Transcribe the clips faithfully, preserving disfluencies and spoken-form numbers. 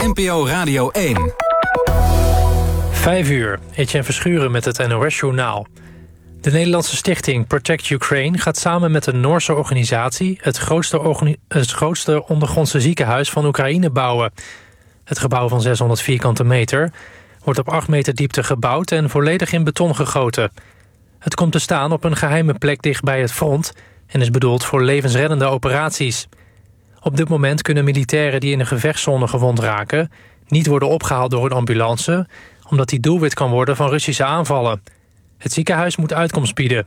N P O Radio één. Vijf uur, Etienne Verschuren met het N O S-journaal. De Nederlandse stichting Protect Ukraine gaat samen met een Noorse organisatie... het grootste, organi- het grootste ondergrondse ziekenhuis van Oekraïne bouwen. Het gebouw van zeshonderd vierkante meter wordt op acht meter diepte gebouwd... en volledig in beton gegoten. Het komt te staan op een geheime plek dicht bij het front... en is bedoeld voor levensreddende operaties. Op dit moment kunnen militairen die in een gevechtszone gewond raken... niet worden opgehaald door een ambulance... omdat die doelwit kan worden van Russische aanvallen. Het ziekenhuis moet uitkomst bieden.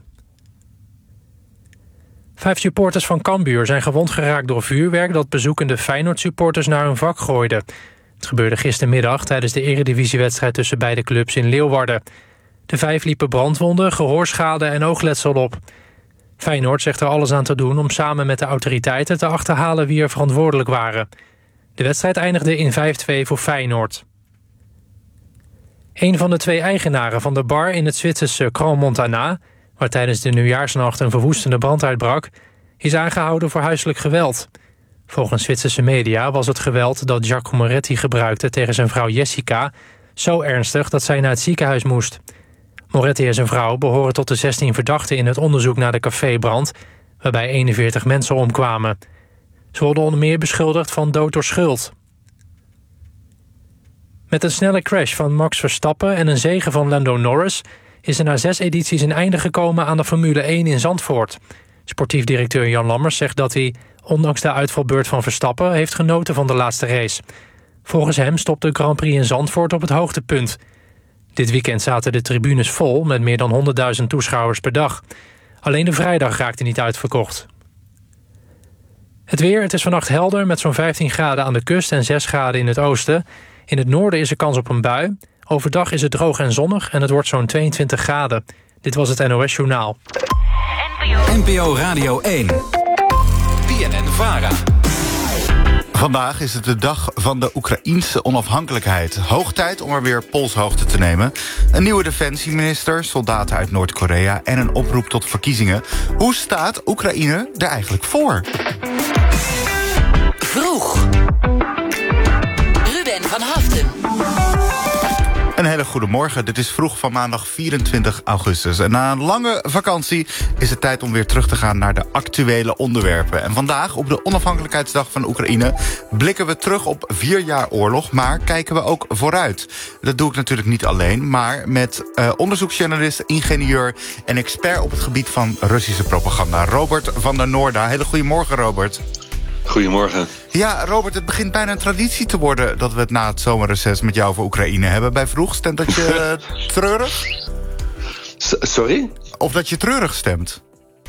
Vijf supporters van Cambuur zijn gewond geraakt door vuurwerk... dat bezoekende Feyenoord-supporters naar hun vak gooiden. Het gebeurde gistermiddag tijdens de eredivisiewedstrijd... tussen beide clubs in Leeuwarden. De vijf liepen brandwonden, gehoorschade en oogletsel op. Feyenoord zegt er alles aan te doen om samen met de autoriteiten... te achterhalen wie er verantwoordelijk waren. De wedstrijd eindigde in vijf twee voor Feyenoord. Een van de twee eigenaren van de bar in het Zwitserse Grand Montana... waar tijdens de nieuwjaarsnacht een verwoestende brand uitbrak... is aangehouden voor huiselijk geweld. Volgens Zwitserse media was het geweld dat Giacomo Moretti gebruikte... tegen zijn vrouw Jessica zo ernstig dat zij naar het ziekenhuis moest. Moretti en zijn vrouw behoren tot de zestien verdachten... in het onderzoek naar de cafébrand... waarbij eenenveertig mensen omkwamen. Ze worden onder meer beschuldigd van dood door schuld. Met een snelle crash van Max Verstappen en een zege van Lando Norris... is er na zes edities een einde gekomen aan de Formule één in Zandvoort. Sportief directeur Jan Lammers zegt dat hij, ondanks de uitvalbeurt van Verstappen... heeft genoten van de laatste race. Volgens hem stopt de Grand Prix in Zandvoort op het hoogtepunt. Dit weekend zaten de tribunes vol met meer dan honderdduizend toeschouwers per dag. Alleen de vrijdag raakte niet uitverkocht. Het weer, het is vannacht helder met zo'n vijftien graden aan de kust... en zes graden in het oosten. In het noorden is er kans op een bui. Overdag is het droog en zonnig en het wordt zo'n tweeëntwintig graden. Dit was het N O S-journaal. N P O Radio één. B N N-Vara. Vandaag is het de dag van de Oekraïense onafhankelijkheid. Hoog tijd om er weer polshoogte te nemen. Een nieuwe defensieminister, soldaten uit Noord-Korea... en een oproep tot verkiezingen. Hoe staat Oekraïne er eigenlijk voor? Vroeg. Ruben van Haften. Een hele goede morgen. Dit is Vroeg van maandag vierentwintig augustus. En na een lange vakantie is het tijd om weer terug te gaan naar de actuele onderwerpen. En vandaag, op de onafhankelijkheidsdag van Oekraïne... blikken we terug op vier jaar oorlog, maar kijken we ook vooruit. Dat doe ik natuurlijk niet alleen, maar met uh, onderzoeksjournalist, ingenieur... en expert op het gebied van Russische propaganda, Robert van der Noorda. Hele goedemorgen, Robert. Goedemorgen. Ja, Robert, het begint bijna een traditie te worden... dat we het na het zomerreces met jou voor Oekraïne hebben. Bij Vroeg stemt dat je treurig? S- sorry? Of dat je treurig stemt?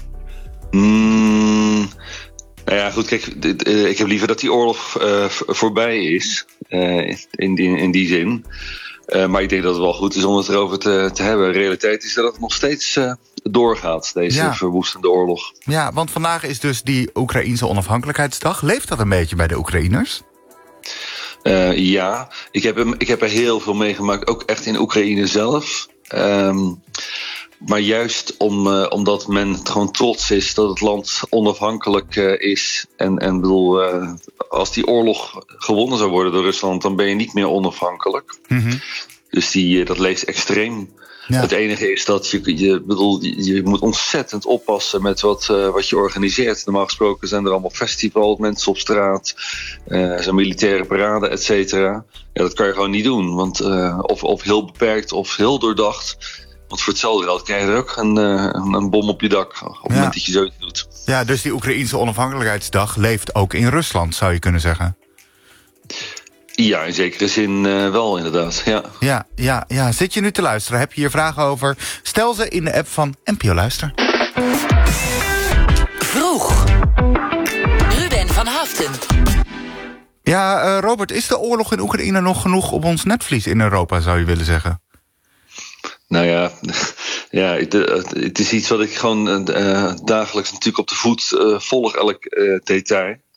Mm, nou ja, goed, kijk, ik heb liever dat die oorlog uh, voorbij is. Uh, in, die, in die zin. Uh, maar ik denk dat het wel goed is om het erover te, te hebben. De realiteit is dat het nog steeds uh, doorgaat, deze ja. verwoestende oorlog. Ja, want vandaag is dus die Oekraïense onafhankelijkheidsdag. Leeft dat een beetje bij de Oekraïners? Uh, ja, ik heb, ik heb er heel veel meegemaakt, ook echt in Oekraïne zelf. Um, maar juist om, uh, omdat men gewoon trots is dat het land onafhankelijk uh, is. En, en bedoel, uh, als die oorlog gewonnen zou worden door Rusland, dan ben je niet meer onafhankelijk. Mm-hmm. Dus die, uh, dat leeft extreem. Ja. Het enige is dat je, je, bedoel, je, je moet ontzettend oppassen met wat, uh, wat je organiseert. Normaal gesproken zijn er allemaal festivals, mensen op straat, uh, zijn militaire parade, et cetera. Ja, dat kan je gewoon niet doen. Want, uh, of, of heel beperkt of heel doordacht. Want voor hetzelfde geld krijg je er ook een, uh, een bom op je dak. Op het ja. moment dat je zoiets doet. Ja, dus die Oekraïense onafhankelijkheidsdag leeft ook in Rusland, zou je kunnen zeggen. Ja, in zekere zin uh, wel, inderdaad. Ja. Ja, ja, ja. Zit je nu te luisteren? Heb je hier vragen over? Stel ze in de app van N P O Luister. Vroeg. Ruben van Haften. Ja, uh, Robert, is de oorlog in Oekraïne nog genoeg op ons netvlies in Europa, zou je willen zeggen? Nou ja, ja het, het is iets wat ik gewoon uh, dagelijks natuurlijk op de voet uh, volg, elk uh, detail.